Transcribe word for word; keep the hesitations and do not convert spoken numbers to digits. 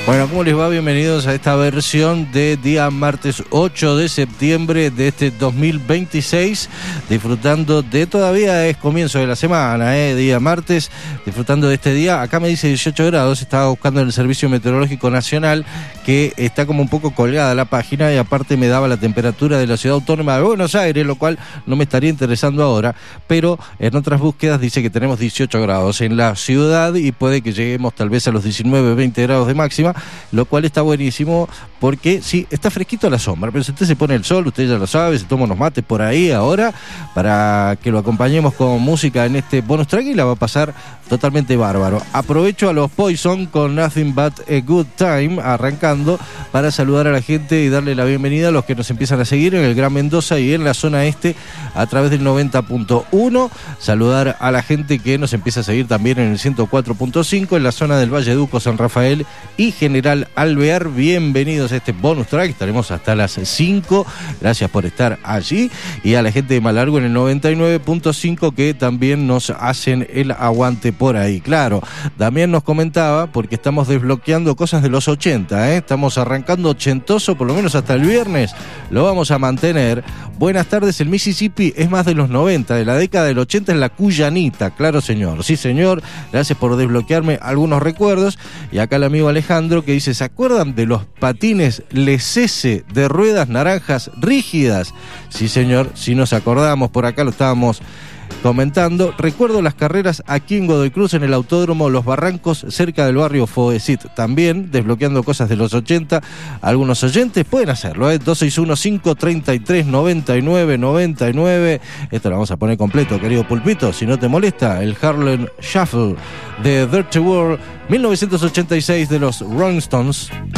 Bueno, ¿cómo les va? Bienvenidos a esta versión de día martes ocho de septiembre de este dos mil veintiséis, disfrutando de, todavía es comienzo de la semana, ¿eh? Día martes, disfrutando de este día. Acá me dice dieciocho grados, estaba buscando en el Servicio Meteorológico Nacional, que está como un poco colgada la página, y aparte me daba la temperatura de la Ciudad Autónoma de Buenos Aires, lo cual no me estaría interesando ahora, pero en otras búsquedas dice que tenemos dieciocho grados en la ciudad y puede que lleguemos tal vez a los diecinueve, veinte grados de máxima, lo cual está buenísimo porque sí, está fresquito a la sombra, pero si usted se pone el sol, usted ya lo sabe, se toma unos mates por ahí ahora para que lo acompañemos con música en este bonus track y la va a pasar totalmente bárbaro. Aprovecho a los Poison con Nothing But a Good Time arrancando para saludar a la gente y darle la bienvenida a los que nos empiezan a seguir en el Gran Mendoza y en la zona este a través del noventa punto uno, saludar a la gente que nos empieza a seguir también en el ciento cuatro punto cinco en la zona del Valle Duco, San Rafael y General Alvear. Bienvenidos a este bonus track, estaremos hasta las cinco, gracias por estar allí, y a la gente de Malargüe en el noventa y nueve punto cinco que también nos hacen el aguante por ahí. Claro, Damián nos comentaba, porque estamos desbloqueando cosas de los ochenta, ¿eh? Estamos arrancando ochentoso, por lo menos hasta el viernes lo vamos a mantener. Buenas tardes, el Mississippi es más de los noventa, de la década del ochenta en la Cuyanita, claro señor, sí señor, gracias por desbloquearme algunos recuerdos. Y acá el amigo Alejandro que dice, ¿se acuerdan de los patines Lesese de ruedas naranjas rígidas? Sí señor, sí nos acordamos, por acá lo estábamos comentando. Recuerdo las carreras aquí en Godoy Cruz en el Autódromo Los Barrancos cerca del barrio Foesit, también desbloqueando cosas de los ochenta. Algunos oyentes pueden hacerlo, ¿eh? dos seis uno, cinco tres tres, nueve nueve nueve nueve. Esto lo vamos a poner completo, querido Pulpito, si no te molesta. El Harlem Shuffle de Dirty World mil novecientos ochenta y seis de los Rolling Stones.